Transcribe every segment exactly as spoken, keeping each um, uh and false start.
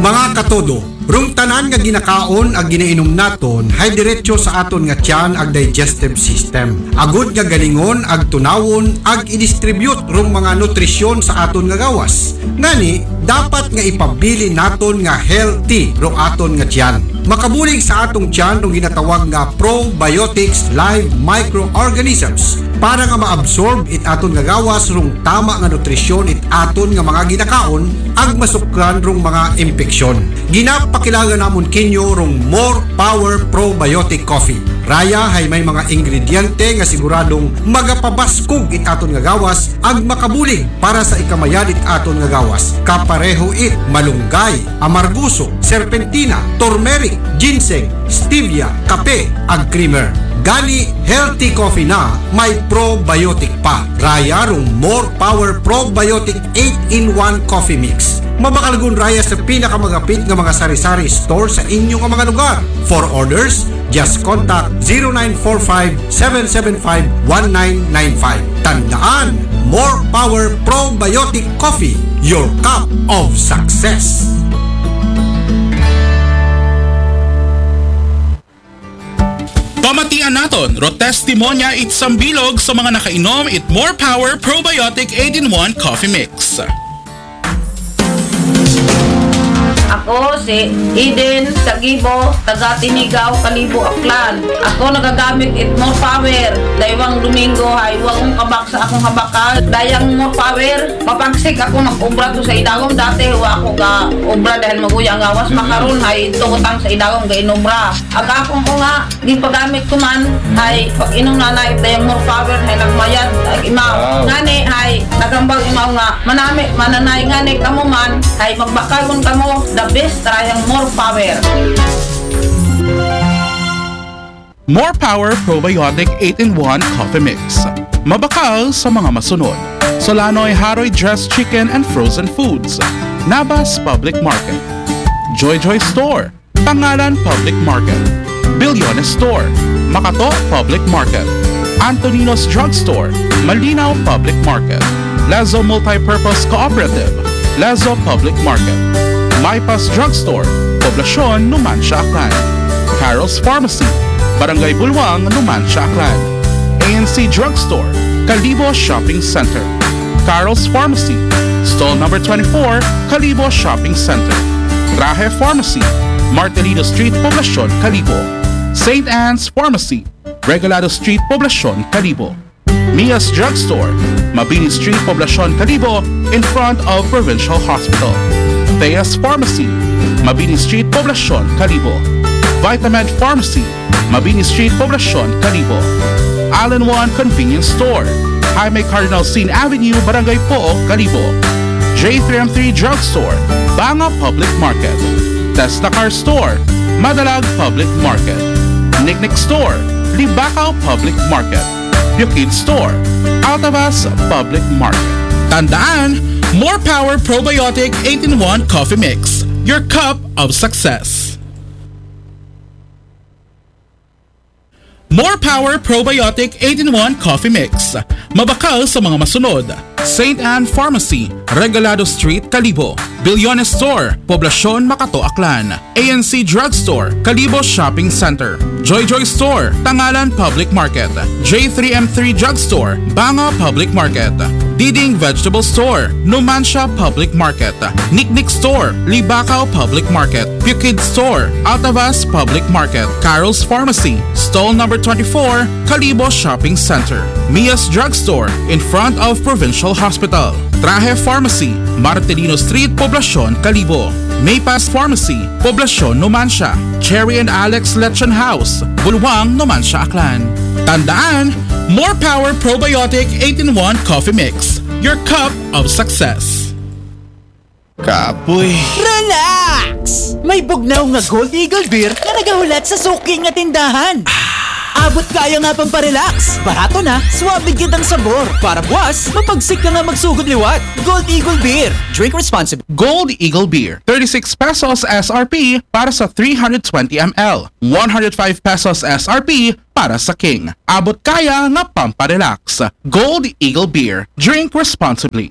Mga katodo, rung tanan nga ginakaon ag ginainom naton hay diretso sa aton nga tiyan ag digestive system. Agud nga galingon ag tunawon ag i-distribute rung mga nutrisyon sa aton nga gawas. Ngani, dapat nga ipabili naton nga healthy rung aton nga tiyan. Makabulig sa atong tiyan rung ginatawag nga probiotics live microorganisms para nga maabsorb it aton nga gawas rung tama nga nutrisyon it aton nga mga ginakaon ag masukran rung mga impeksyon. Ginapakilaga namon kinyo rung More Power Probiotic Coffee. Raya hay may mga ingrediente nga siguradong magapabaskog it aton nga gawas ag makabulig para sa ikamayan it aton nga gawas. Kapareho it malunggay, amarguso, serpentina, turmeric, ginseng, stevia, kape ag creamer. Gani healthy coffee na may probiotic pa. Raya rung More Power Probiotic eight in one Coffee Mix. Mabakalagun raya sa pinakamagapit nga mga sari-sari store sa inyong mga lugar. For orders, just contact zero nine four five, seven seven five, one nine nine five. Tandaan, More Power Probiotic Coffee, your cup of success. Pamatian naton, ro testimonya it sambilog sa mga nakainom it More Power Probiotic eight in one Coffee Mix. Ako si Eden Sagibo, taga Tinigaw, Kalibo, Aklan. Ako nagagamit it More Power. Daywang Domingo hay wag kabak sa akong habakal. Dayang More Power, mapagsik ako mag-ubra to sa idagom. Dati wa ako ga ubra dahil maguya ang gawas makaron hay tukutang sa idagom ga inubra. Aga akong ko nga di pagamit ko man hay pag inom na na it dayang More Power hay nagmayad ag imaw. Ngani hay nagambag imaw nga manami mananay ngani kamo man hay magbakagon kamo the best tryang More Power. More Power Probiotic eight in one Coffee Mix. Mabakal sa mga masunod. Solanoy Haroy Dressed Chicken and Frozen Foods. Nabas Public Market. Joy Joy Store. Pangalan Public Market. Bilyones Store. Makato Public Market. Antonino's Drugstore. Malinaw Public Market. Lazo Multipurpose Cooperative. Lazo Public Market. Mypas Drugstore, Poblasyon, Numancia, Aklan. Carol's Pharmacy, Barangay Bulwang, Numancia, Aklan. A N C Drugstore, Kalibo Shopping Center. Carol's Pharmacy, Stall number twenty-four, Kalibo Shopping Center. Traje Pharmacy, Martelino Street, Poblasyon, Kalibo. Saint Anne's Pharmacy, Regalado Street, Poblasyon, Kalibo. Mia's Drugstore, Mabini Street, Poblasyon, Kalibo, in front of Provincial Hospital. Thea's Pharmacy, Mabini Street, Poblasyon, Kalibo. Vitamed Pharmacy, Mabini Street, Poblasyon, Kalibo. Allen One Convenience Store, Jaime Cardinal Sin Avenue, Barangay Pook, Kalibo. J three M three Drugstore, Banga Public Market. Testacar Store, Madalag Public Market. Nicknick Store, Libacao Public Market. Bukid Store, Altavas Public Market. Tandaan, More Power Probiotic eight in one Coffee Mix, your cup of success. More Power Probiotic eight in one Coffee Mix. Mabakal sa mga masunod. Saint Anne Pharmacy, Regalado Street, Kalibo. Bilyones Store, Poblasyon, Makato, Aklan. A N C Drugstore, Kalibo Shopping Center. Joy Joy Store, Tangalan Public Market. J three M three Drugstore, Banga Public Market. Diding Vegetable Store, Numancia Public Market. Nicknick Store, Libacao Public Market. Bukid Store, Altavas Public Market. Carol's Pharmacy, Stall number twenty-four, Kalibo Shopping Center. Mia's Drugstore, in front of Provincial Hospital. Traje Pharmacy, Martelino Street, Poblasyon, Kalibo. Maypas Pharmacy, Poblasyon, Numancia. Cherry and Alex Lechon House, Bulwang, Numancia, Aklan. Tandaan, More Power Probiotic eight in one Coffee Mix, your cup of success. Kapoy. Relax! May bugnaw nga Gold Eagle Beer na nagahulat sa suki nga tindahan. Abot kaya nga pang parelax. Barato na, swabig kitang sabor. Para buwas, mapagsik ka nga magsugod liwat. Gold Eagle Beer. Drink responsibly. Gold Eagle Beer, thirty-six pesos S R P para sa three hundred twenty milliliters. one hundred five pesos S R P para sa King. Abot kaya nga pamparelax. Gold Eagle Beer. Drink responsibly.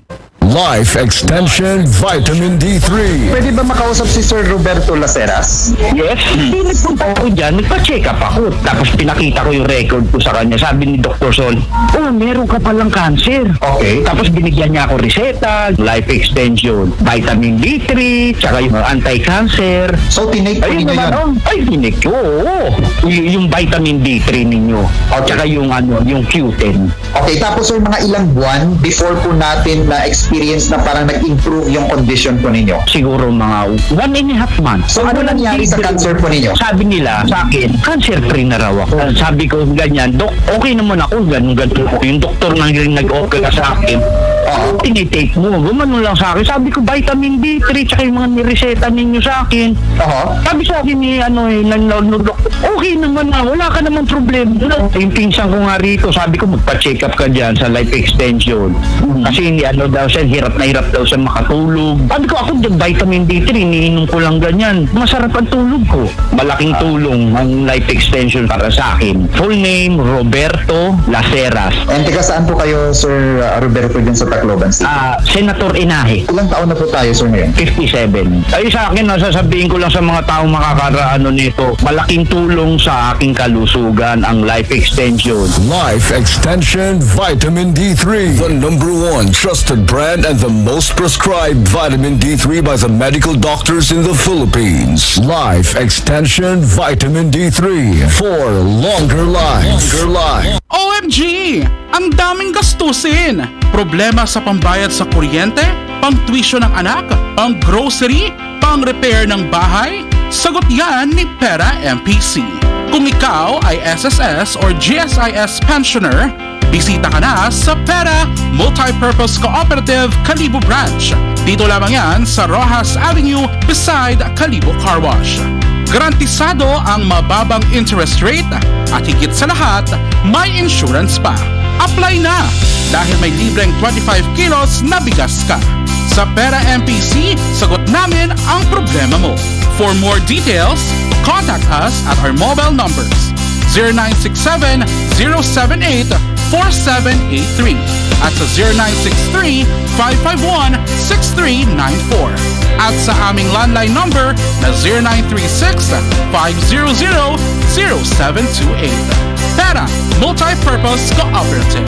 Life Extension Vitamin D three. Pwede ba makausap si Sir Roberto Laceras? Yes, hindi nagpunta ako dyan, nagpa-check up ako. Tapos pinakita ko yung record ko sa kanya. Sabi ni Doctor Sol, oh, meron ka palang cancer. Okay. Tapos binigyan niya ako reseta, life extension, vitamin D three, tsaka yung anti-cancer. So, tinake po Ayun ninyo naman, yun? oh, ay, tinik ko, oo. Y- yung vitamin D three ninyo. Okay. Tsaka yung, ano, yung Q ten. Okay, tapos sir, mga ilang buwan before po natin na-experience na parang nag-improve yung condition po ninyo? Siguro mga one and a half months. So, ano lang nangyari sa dito? cancer po ninyo? Sabi nila sa akin, cancer-free na raw ako. Sabi ko, ganyan, Dok, okay naman ako, ganun, ganun ako. Yung doktor na rin nag-okay na sa akin, Oo. tinitake mo, gumano lang sa akin. Sabi ko, vitamin D three, tsaka yung mga nireseta ninyo sa akin. Oo. Sabi sa akin ni, ano, eh, ng no, doktor, okay naman na, wala ka naman problem. Yung pinsan ko nga rito, sabi ko, magpa-check up ka dyan sa life extension. Kasi, ano daw siya, hirap na hirap daw siya makatulog. Sabi ko, ako, yung vitamin D three, iniinom ko lang ganyan. Masarap ang tulog ko. Malaking tulong ang life extension para sa akin. Full name, Roberto Laceras. And teka, saan po kayo, Sir uh, Roberto, dyan sa Tacloban City? Ah, Senator Inahe. Ilang taon na po tayo, sir, ngayon? fifty-seven. Ay sa akin, nasasabihin ko lang sa mga taong makakaraano nito, malaking tulong sa aking kalusugan ang life extension. Life Extension Vitamin D three. The number one trusted brand and the most prescribed vitamin D three by the medical doctors in the Philippines. Life Extension Vitamin D three. For longer life. Longer life. O M G! Ang daming gastusin! Problema sa pambayad sa kuryente, pang-tuition ng anak, pang-grocery, pang-repair ng bahay? Sagot yan ni Pera M P C. Kung ikaw ay S S S or G S I S pensioner, bisita ka na sa Pera Multipurpose Cooperative Kalibo Branch. Dito lamang yan sa Rojas Avenue beside Kalibo Car Wash. Garantisado ang mababang interest rate at higit sa lahat, may insurance pa. Apply na dahil may libreng twenty-five kilos na bigas ka. Sa Pera M P C, sagot namin ang problema mo. For more details, contact us at our mobile numbers zero nine six seven, zero seven eight, four seven eight three at sa zero nine six three, five five one, six three nine four at sa aming landline number na zero nine three six, five zero zero, zero seven two eight. Pera Multipurpose Cooperative.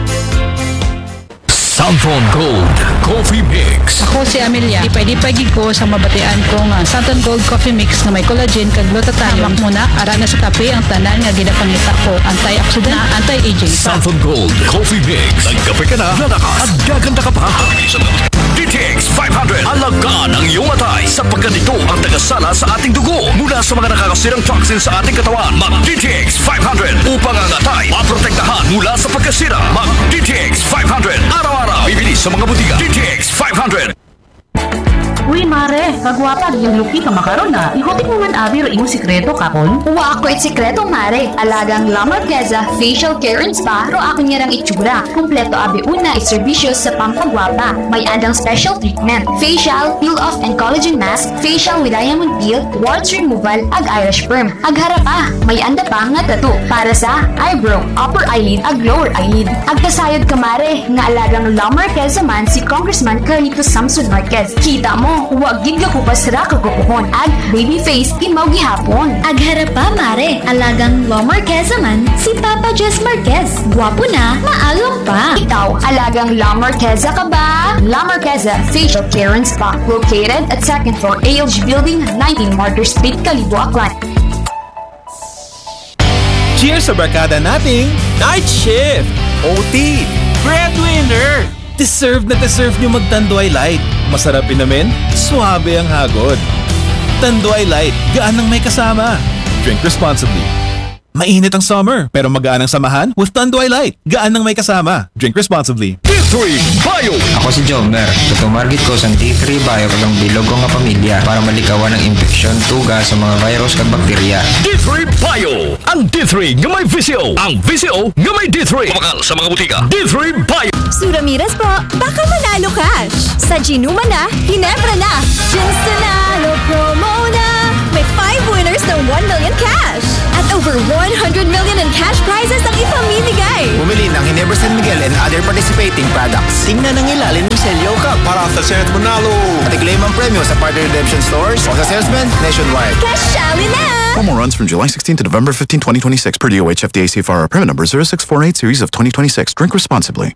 Santon Gold Coffee Mix. Ako si Amelia. Ipay-ipay ko sa mabatian ko nga Santon Gold Coffee Mix na may collagen kag glutathione. Hamak muna ara na sa kape ang tanan nga ginapangita ko. Antioxidant, anti-aging pa. Santon Gold Coffee Mix. Nagkape ka na, lalakas at gaganda ka pa. D T X five hundred. Alagaan ang iyong atay sapagkat ito ang tagasala sa ating dugo mula sa mga nakakasirang toxins sa ating katawan. Mag D T X five hundred upang ang atay maprotektahan mula sa pagkasira. Mag D T X five hundred. Araw-araw bibili sa mga butika. D T X five hundred. Uy, mare, kagwapa, yung lupi ka makaroon na. Ikotin mo man abi ro iyong sikreto kakon. Wa ako it sikreto, mare. Alagang La Marqueza Facial Care and Spa ro ako niyarang itsura. Kumpleto abi una iserbisyo sa pampagwapa. May andang special treatment. Facial, peel-off and collagen mask, facial with diamond peel, warts removal, ag Irish perm. Ag harapa, may anda pa nga tattoo para sa eyebrow, upper eyelid, ag lower eyelid. Ag kasayod ka, mare, nga alagang La Marqueza man si Congressman Carlito Samson Marquez. Kita mo, huwag gid ka kupas ra kagukuhon. Ag baby face imaw gihapon. Ag harapa, mare, alagang La Marqueza man si Papa Jess Marquez. Gwapo na, maalong pa. Ikaw, alagang La Marqueza ka ba? La Marqueza Facial Care and Spa, located at second floor A L G Building, nineteen Martyr Street, Kalibo, Aklan. Cheers sa barkada nating Night Shift! O T! Breadwinner! Deserve na deserve nyo mag-Tanduay Light. Masarap inamin, suabe ang hagod. Tanduay Light, gaan ang may kasama. Drink responsibly. Mainit ang summer, pero magaan ang samahan with Tanduay Light. Gaan ang may kasama. Drink responsibly. D three Bio. Ako si Jomer. Tutumargit ko sa D three Bio kag bilog ko nga pamilya para malikawan ang infeksyon, tuga sa mga virus kag bakterya. D three Bio. Ang D three nga may V C O. Ang V C O nga may D three. Kumakal sa mga butika. D three Bio. Suramiras po, baka manalo cash. Sa Ginuma na, Ginebra na. Gins Tunalo promo na. May five winners ng one million cash. At a over one hundred million in cash prizes ang ipamimigay. Bumili ng Ginebra San Miguel and other participating products. Tingnan ang ilalim ng Selyo Cup para sa Senate Manalo. At i-claim ang premyo sa partner redemption stores o sa salesman nationwide. Kasyali na! Promo runs from July sixteenth to November fifteenth, twenty twenty-six per D O H F D A C F R permit number zero six four eight series of twenty twenty-six. Drink responsibly.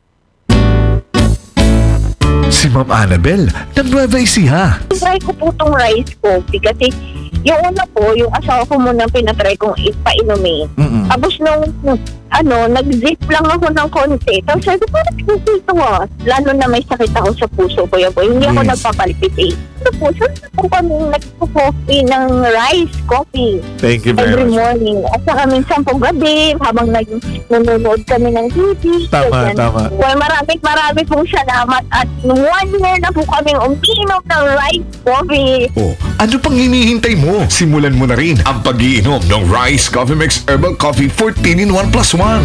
Si Ma'am Annabel, ng Nueva Ecija. Try ko po itong rice coffee kasi yung una po, yung asawa ko muna pinatry kong ipainumin. Mm-mm. Tapos nung, ano, nag-zip lang ako ng konti. Tapos sabi ko, parang kasi ito ah. Lalo na may sakit ako sa puso ko yan po. Hindi ako Yes. nagpapalpitate. Ito po, saan na po kami nagpo-coffee ng rice coffee Thank you very every much. morning. At saka minsan po gabi, habang nag nanonood kami ng T V. Tama, ganyan. tama. Well, maraming maraming pong salamat. At one year na po kaming uminom ng rice coffee. Oh, ano pang hinihintay mo? Simulan mo na rin ang pag-iinom ng Rice Coffee Mix Herbal Coffee fourteen in one plus one.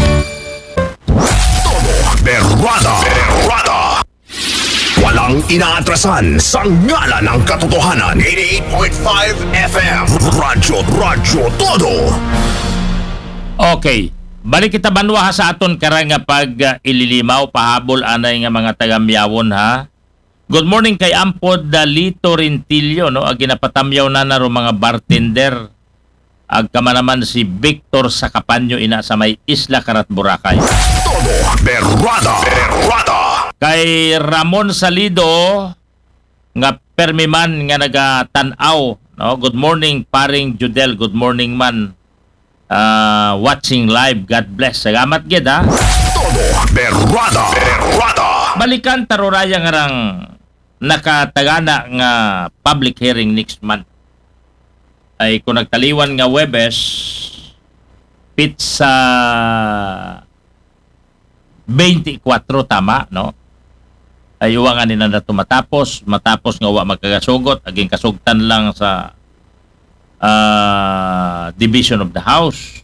Todo Berwada. Berwada. Walang inaatrasan sa ngala ng katotohanan. eighty-eight point five F M. Radyo, Radyo, Todo. Okay. Balik kita banwa ha sa aton karang nga pag uh, ililimaw pahabol anay nga mga taga-Miyawon ha. Good morning kay Ampod Dalito Rentillo no, ag ginapatamyaw na naro mga bartender. Ag kama naman si Victor Sacapanyo ina sa may Isla Carat Boracay. Todo Berwada. Berwada. Kay Ramon Salido nga permiman nga nagatanaw no. Good morning paring Judel, good morning man. Uh, watching live, God bless. Salamat gid ha. Todo Berwada. Berwada. Balikan taroraya nga rang nakatagana nga public hearing next month. Ay kung nagtaliwan nga Webes pizza twenty-four tama no. Ay uwa nga nila na tumatapos, matapos nga wa magkagasugot, aging kasugtan lang sa uh, division of the house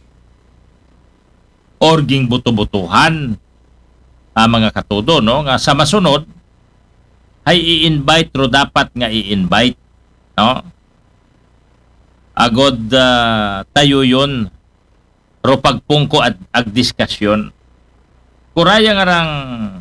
or ging buto-butuhan ang mga katudo no nga sa masunod ay i-invite ro dapat nga i-invite no agod uh, tayo yun ro pagpungko at ag diskasyon kuraya nga rang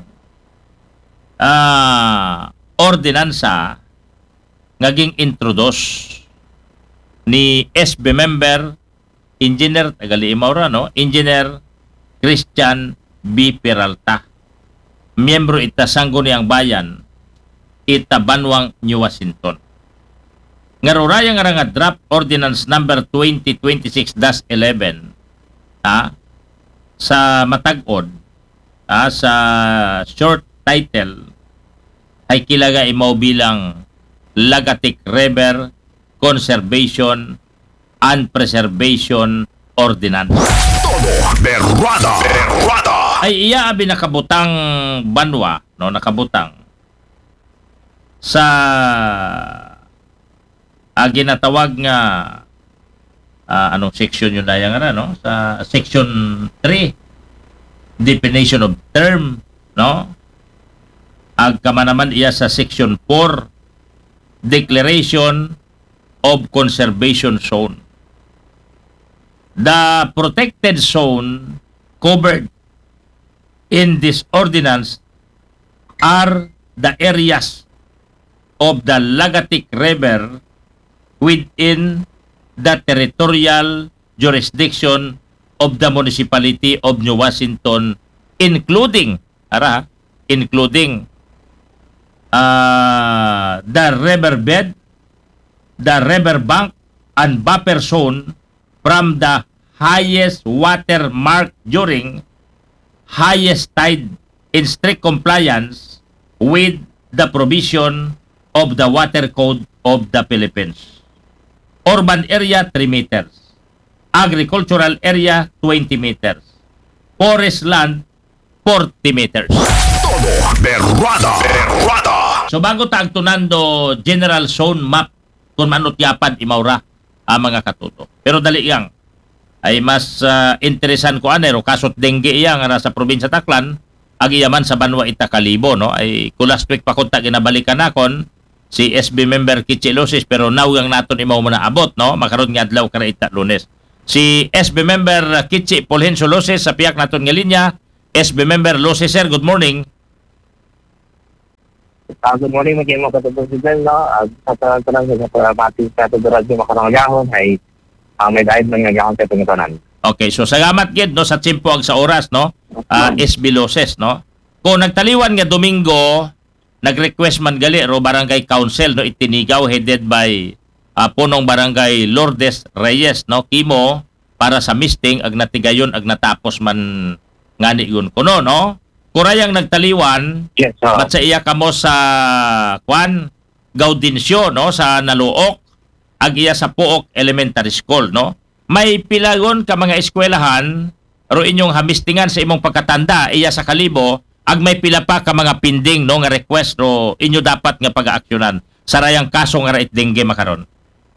uh, ordinansa ngaging introduce ni S B member Engineer Tagaliimaw ra no Engineer Christian B. Peralta miyembro ita Sangguniang Bayan ita Banwang New Washington nga ruraya nga nga draft ordinance number twenty twenty-six dash eleven ha sa matag-od ha, sa short title ay kilaga imaw bilang Lagatik River Conservation and Preservation Ordinance. Todo Berwada. Berwada. Ay iya abi nakabutang banwa no nakabutang sa ah, ginatawag nga ah, anong section yun na yan no sa section three definition of term no ag kama naman iya sa section four declaration of conservation zone. The protected zone covered in this ordinance are the areas of the Lagatik River within the territorial jurisdiction of the municipality of New Washington, including ara including uh, the riverbed, the riverbank, and buffer zone from the highest water mark during highest tide in strict compliance with the provision of the Water Code of the Philippines. Urban area, three meters. Agricultural area, twenty meters. Forest land, forty meters. Todo Berwada. Berwada. So bago taagtunando general zone map kung manot yapad imawra ang mga katuto. Pero dali yang ay mas uh, interesan ko anero kasot dengue iya nga nasa probinsya Taclan agiyaman sa Banwa Itakalibo no ay kulas week pa kunta ginabalikan nakon si S B member Kichilosis pero now yang naton imaw mo na abot no makaron nga adlaw kara ita Lunes. si S B member Kitchi Polhencio Loses sa piyak naton nga linya. S B member Loses, sir, good morning. Uh, good morning, magiging mga katulong si Glenn, no? Uh, sa tanang sa pagpapati sa ito radyo makarangagahon ay uh, may dahil mga gahon sa itong Okay, so salamat gid no sa tiyempo ag sa oras, no? Uh, S B Loses, no? Kung nagtaliwan nga Domingo, nag-request man gali ro barangay council, no, itinigaw headed by uh, punong barangay Lourdes Reyes, no, kimo para sa misting ag natigayon ag natapos man ngani yun kuno, no? Kurayang nagtaliwan, yes, uh, bat sa iya kamo sa kwan Gaudencio, no, sa Naluok ag iya sa Puok Elementary School, no? May pilagon ka mga eskwelahan ro inyong hamistingan sa imong pagkatanda iya sa Kalibo ag may pila pa ka mga pending, no, nga request ro inyo dapat nga pag-aaksyonan sa rayang kaso nga rait dengue makaron.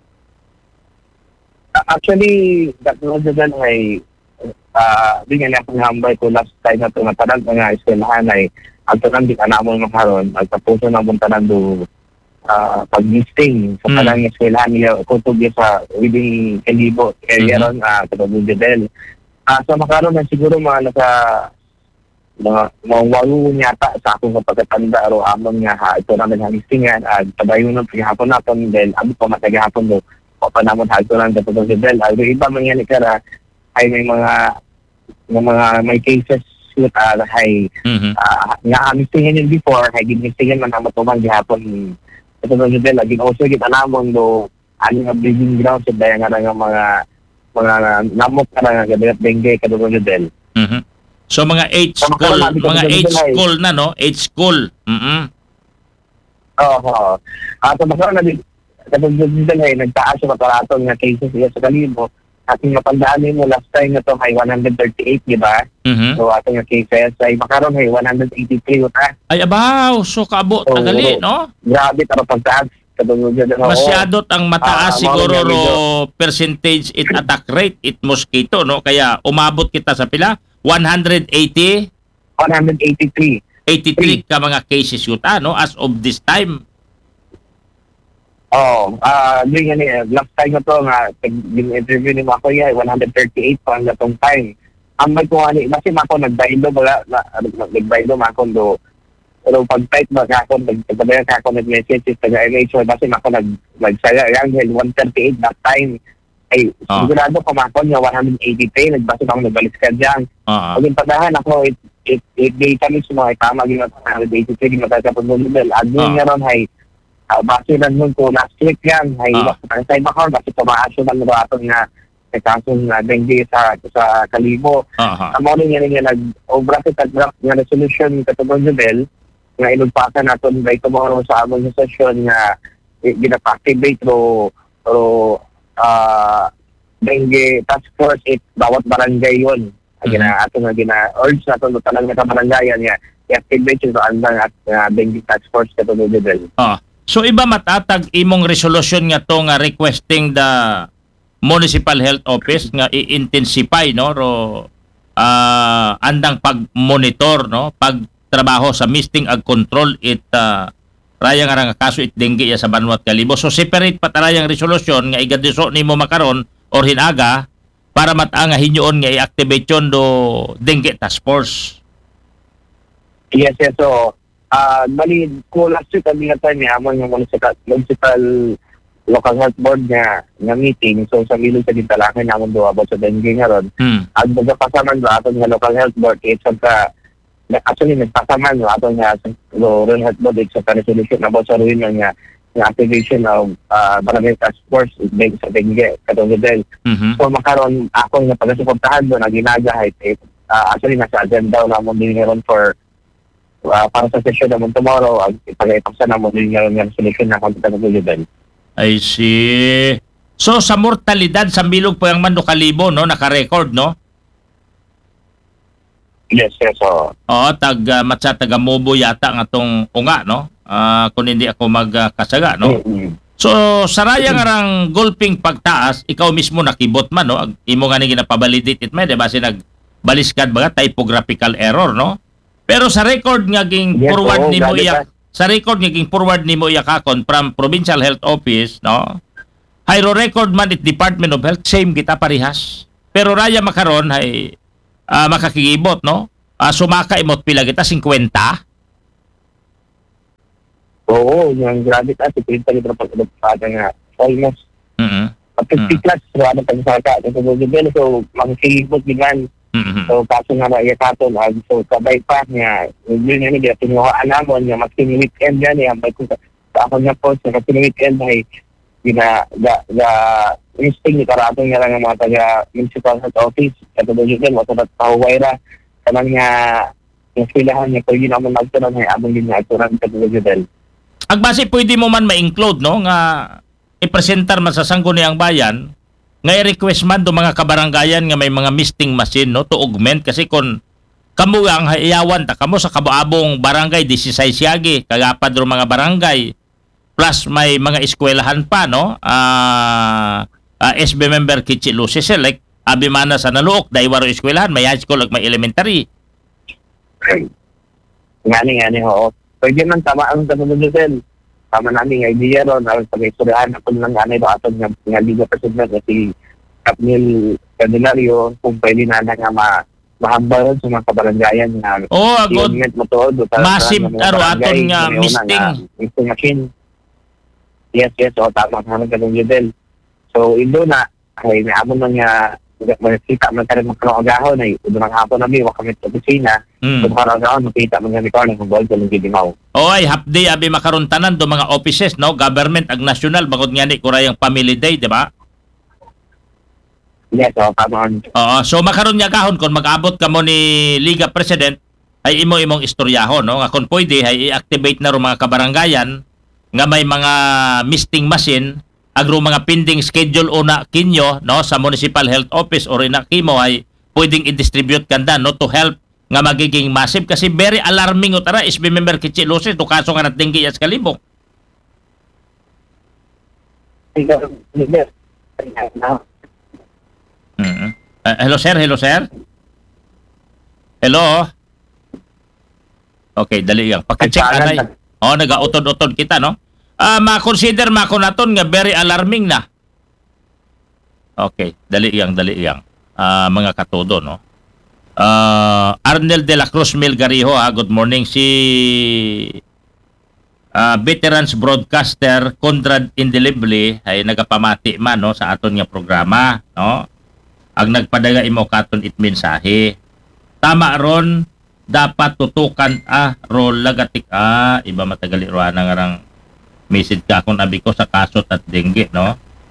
Actually, that was the done ay uh, di nga akong hambay ko last time na ito na tanag nga eskwelahan ay ang tanang di ka na mo makaroon ay tapuso na mong tanang do uh, pag-listing sa tanang mm. eskwelahan niya kutub niya sa within Kalibo area ron uh, sa Bundedel. Uh, so makaroon na siguro mga nasa mga mawalo yata sa akong kapagkatanda o among nga ha ito namin halistingan at padayon ng paghapon natin then abi pa matagahapon do o pa naman hagto lang sa Bundedel. Ay iba mangyari kara ay may mga ng mga may cases with uh, hay mm-hmm. uh, nga amistingan yun before hay ginistingan man naman tumang gihapon ito na yun lagi also kita namon do ano nga breeding ground sa daya nga nga mga mga namok ka nga gabigat dengue kadto yun. Mhm. So mga eight so, school mga eight ay, school na, no, eight school. Mhm. Oo. Oh, ah so makaroon na din kadto yun ay nagtaas yung mataraton nga cases iya sa Kalibo. Ating mapandaan mo last time na ito ay one thirty-eight, di ba? Mm-hmm. So ating cases ay makaroon ay one eighty-three uta. Ay abaw, so kaabo so, tagali, no? Grabe taro pagtaas. Masyadot ang mataas uh, siguro ro percentage it attack rate it mosquito, no? Kaya umabot kita sa pila one eighty one eighty-three eighty-three ka mga cases yuta, no, as of this time. Oh, ah, uh, yun yan eh. Last time na to nga, yung interview ni Mako yan, one thirty-eight pa ang gatong time. Ang may kung ano, kasi Mako nagbaylo, wala, nagbaylo Mako do. Pero pag-type ba kako, nagtabayan kako nag-message, taga-M H O, kasi Mako nag-nagsaya, yan, one thirty-eight that time. Ay, uh-huh. sigurado pa Mako niya, one eighty-three, nagbasa ako nagbalis ka dyan. Uh-huh. Pagin padahan ako, it, it, it, it, kami sumay, tama, gina one eighty-three, gina tayo sa pag-level. At yun nga ron, ay, Uh, base na nun ko last week yan ay uh. ang sa iba ko kasi tumaasyo na nito ato nga sa kasong uh, dengue sa sa Kalibo. Uh-huh. Ang morning yan nga nag-obra sa draft nga resolution katulong level nga inugpasan naton by tomorrow sa among session nga gina-activate ro ro uh, dengue task force it bawat barangay yon. Mm-hmm. Gina ato nga gina-urge naton talaga sa barangayan nga i-activate yung andang at uh, dengue task force katulong level. Ah. So iba matatag imong resolution nga to nga requesting the Municipal Health Office nga i-intensify, no, ro uh, andang pag-monitor, no, pagtrabaho sa misting ag control it uh, rayang nga kaso it dengue ya sa Banwat Kalibo. So separate pa tarayang resolution nga igadiso nimo makaron or hinaga para mata nga hinyoon nga i-activate yon do dengue task force. Yes, yes. So Ah, uh, bali ko last week kami nga time amon yung municipal, municipal local health board nga nga meeting so sa milog sa gintalakan namon do about sa dengue nga ron. Hmm. Ang nagpasaman do aton nga local health board it's sa actually nagpasaman do aton nga rural health board it's sa resolution about sa ruin nga nga activation of uh, barangay task force sa dengue katong del. Mm-hmm. So makaron ako nga pagsuportahan do na ginagahay uh, actually nasa agenda namon din ron for Uh, para sa session naman tomorrow, ang ipag-ipaksa naman din yung resolution na kontra ng Gulliban. I see. So, sa mortalidad sa Milog po yung Mando Kalibo, no? Naka-record, no? Yes, yes. So. Oo, tag, uh, matsa taga-mobo yata nga itong unga, no? Uh, kung hindi ako magkasaga, no? Mm-hmm. So, saraya nga rang gulping pagtaas, ikaw mismo nakibot man, no? Imo nga nang ginapabalidate it man, diba? Kasi nagbaliskad ba typographical error, no? Pero sa record nga ging yes, forward oh, nimo iya sa record nga ging forward nimo iya kakon from Provincial Health Office, no? Hayro record man it Department of Health, same kita parihas. Pero raya makaron hay uh, makakigibot, no? Uh, sumaka imot pila kita, fifty? Oo, yung grabe ka, si Pinta kita pagkakita nga, almost. Mm-hmm. fifty plus, so ano pagsaka, ito po din, so makikigibot din. Mm-hmm. So, kaso nga ba, ikaton, uh, so sabay pa niya, yun yun niya, pinuhaan namon niya, making weekend yan, eh, ambay ko sa, sa ako niya po, sa making weekend, ay, gina, ga, ga, instinct ni karatong niya lang ang mga taga-municipal health office, ito po yun din, wata na pahuway ra, kanang niya, yung silahan niya, kung yun naman nagtunan, ay abong din niya, aturan sa po yun. Agbase, pwede mo man ma-include, no, nga, i-presentar man sa sangguniang bayan, nga i-request man do mga kabaranggayan nga may mga misting machine, no, to augment, kasi kung kamo ang hayawan ta kamo sa kabuabong barangay sixteen yagi kagapad ro mga barangay plus may mga eskwelahan pa, no, ah uh, uh, S B member Kitchi Lucy select abi mana sa naluok dahil waro eskwelahan, may high school ag may elementary. Ngani ngani ho, pwede man tama ang tamunudin. Tama namin nga idea ron, na pag-istoryahan ako lang ganay do aton nga nga Liga President na si Capnil Candelario, kung pwede na na nga ma mahamba ron sa mga kabaranggayan nga oh, agod mo to, massive aro aton nga misting misting machine. Yes, yes, o tama ka naman ganun yun. So, indo na, ay naamon na nga makita man tayo magkaragahon ay udang hapon na biwa kami sa opisina. So, magkaragahon, makita man nga ni Carlos ng Bolsa ng Gidimaw. O ay, half day abi makaruntanan do mga offices, no? Government ag national, bagod nga ni kurayang family day, di ba? Yes, o, tama. Oo, so makaroon niya kahon kung mag-abot ka mo ni Liga President, ay imo-imong istoryahon, no? Nga kung pwede, ay i-activate na ro mga kabaranggayan nga may mga misting machine agro mga pending schedule una kinyo, no, sa Municipal Health Office or ina kimo ay pwedeng i-distribute kanda, no, to help nga magiging massive kasi very alarming o tara S B member Kitchi Lucy to kaso nga natinggi yas kalibok. Mm-hmm. Uh, hello sir, hello sir. Hello. Okay, dali yang paki-check anay. Oh, naga-utod-utod kita, no? Ah, uh, ma-consider mako naton nga very alarming na. Okay, dali yang, dali yang. Ah, uh, mga katodo, no? Uh, Arnel de la Cruz Milgariho, ha? Good morning. Si uh, veterans broadcaster Conrad Indelibli ay nagapamati man, no, sa aton nga programa, no? Ang nagpadaga imo katon it mensahe. Tama ron, dapat tutukan ah rol lagatik ah iba matagali ro ana ngarang message ka kung abi ko sa kaso at dengue, no?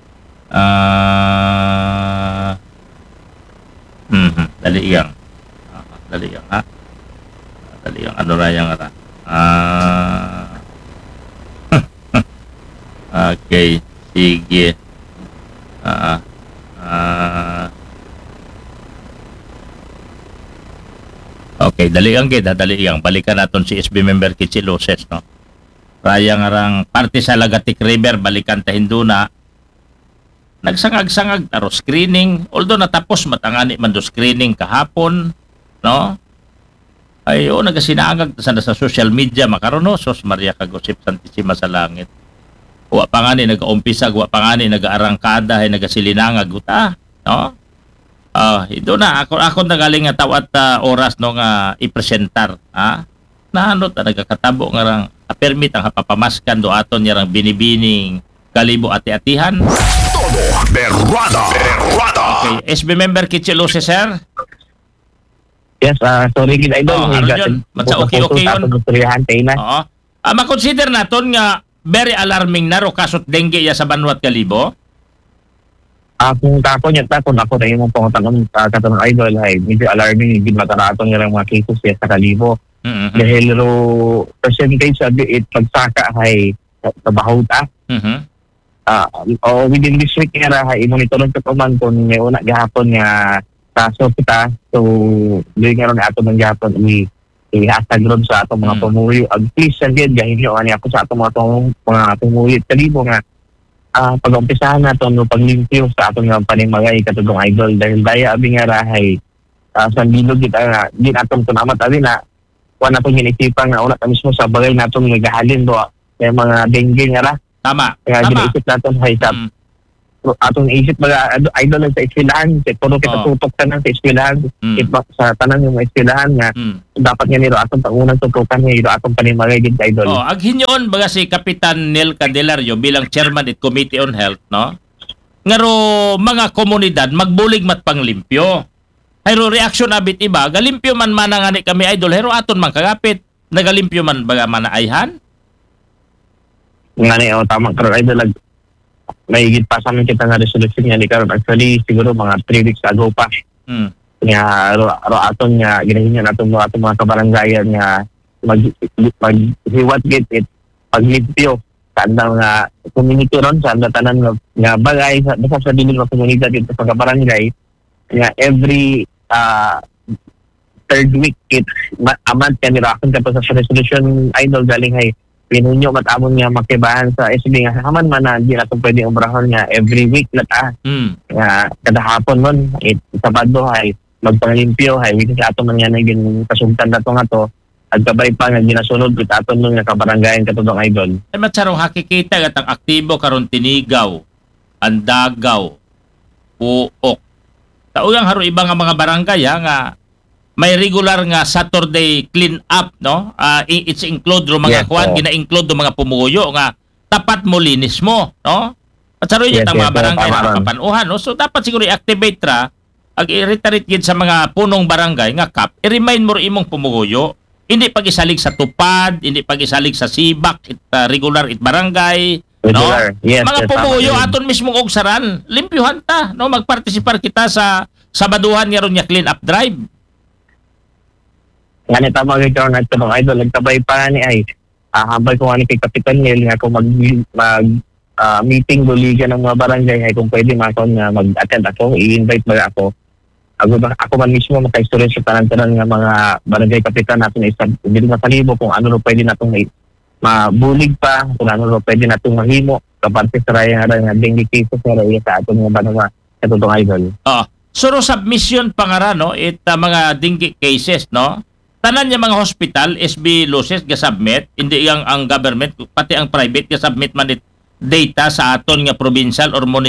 Ah uh, mhm dali yang. Uh, dali yang ha. Dali yang ano ra yang ara. Ah uh, okay, sige. Ah uh, uh, okay, dali ang gid, dali ang balikan naton si S B member Kitchi Lucy, no? Raya nga rang parte sa Lagatik River, balikan ta hinduna. Nagsangag-sangag taro screening, although natapos matangani man do screening kahapon, no? Ay o nagasinangag sa sa social media makaron, no? Sos Maria kagosip Santissima sa langit. Wa pa nga ni nag-umpisa, wa pa nga ni nag-arangkada, ay nagasilinangag uta, no? Ah, uh, ito na ako ako nagaling nga tawat uh, oras no nga i-presentar, ha? Na ano ta nagakatabo nga rang permit ang hapapamaskan do aton yarang binibining kalibo ati-atihan. Todo berrada, berrada. Okay, S B member Kitchi Lucy, sir. Yes, uh, sorry gid idol. Oh, ano yun? Matsa okay-okay yun. Oo. Ah, makonsider naton nga very alarming na ro kasot dengue ya sa Banwat Kalibo. Akong tako niya ta kung ako na yung pangutanong sa katanong idol ay medyo alarming hindi mataraton nga mga cases ya sa Kalibo. Mm-hmm. Dahil ro percentage sabi it pagsaka ay sa bahota. Mhm. Ah, uh, within this week nga ra ay monitoron ko man kung may una gihapon nga kaso kita. So dili nga ron ato ng gihapon i i-hashtag ron sa atong mga pumuyo. At please sagid gahin niyo ani ako sa atong mga tong mga pumuyo Kalibo nga ah uh, pag-umpisahan naton no paglimpyo sa atong nga panimagay katudong idol dahil daya abi nga ra ay uh, sa bilog kita nga di natong tunamat abi na wala po hinisipan nga una mismo sa bagay natong nagahalin do may mga dengue nga ra. Tama. Kaya tama. ginaisip natin hay sa mm. atong isip mga ado- idol lang sa eskwelahan kay puro kita Oh. tutok tanan sa eskwelahan Mm. ipa sa tanan yung mga eskwelahan nga Mm. dapat nga niro atong pangunang tutukan nga niro atong panimagay gid ka, idol. Oh, ag hinyoon baga si Kapitan Nel Candelario bilang chairman it Committee on Health, no? Ngaro mga komunidad magbulig mat panglimpyo. Hayro reaction abit iba, galimpyo man manangani kami idol, hero aton man kagapit, nagalimpyo man baga manaayhan. Nga ni oh, tama karon idol lag may higit pa sa amin kita nga resolution nga ni karon actually siguro mga three weeks ago pa Mm. nga ro, ro aton nga ginahingan naton mga aton mga kabaranggayan nga mag mag hiwat git it paglimpyo sa andang nga community ron sa andang tanan nga, nga bagay sa basta sa dinig ng komunidad dito sa kabarangay nga every uh, third week it ma- a month kan nirakon ka pa sa resolution idol galing hay pinunyo matamon nga makibahan sa S B nga haman man na di na ito pwede umbrahon nga every week na ta Mm. nga kada hapon mon it sabado hay magpanglimpyo hay which is ato man nga naging kasugtan na to nga to at kabay pa nga ginasunod kit aton nun nga kabarangayan katudong idol. Ay matsarong hakikita gat ang aktibo karon Tinigaw, Andagaw, Puok. Taugang haro iba nga mga barangay ha, nga may regular nga Saturday clean up, no? Ah, i- it's include ro mga Yes, kwan, oo. gina-include ro mga pumuyo nga tapat mo linis mo, no? At saroy Yes, yes, mga yes, barangay tama na ron. makapanuhan, no? So dapat siguro i-activate ra ag i-reiterate gid sa mga punong barangay nga kap, i-remind mo ro imong pumuyo. Hindi pag-isalig sa tupad, hindi pag-isalig sa sibak, it, uh, regular it barangay, Regular. no? Yes, mga yes, pumuyo tama yun. aton mismong ogsaran, limpyuhan ta, no? Magpartisipar kita sa sabaduhan nga ron nga clean up drive. Nga ni tama gid karon at tulong idol nagtabay pa ni ay ah, hambay ko nga ni kay Kapitan Nel nga kung mag mag ah, meeting buligan ng mga barangay ay kung pwede makon nga mag-attend ako i-invite ba ako ako, ba- ako man mismo maka-istorya sa tanan-tanan nga mga barangay kapitan natin isa dili na kalibo kung ano ro pwede natong may mabulig pa kung ano ro pwede natong mahimo kaparte sa raya nga nga dengue cases nga raya sa aton nga banwa katudong idol. Oh, suro submission pa nga ra, no? It uh, mga dengue cases, no? Tanan niya mga hospital S B loses ga submit, hindi ang ang government pati ang private ga submit man it data sa aton nga provincial or municipal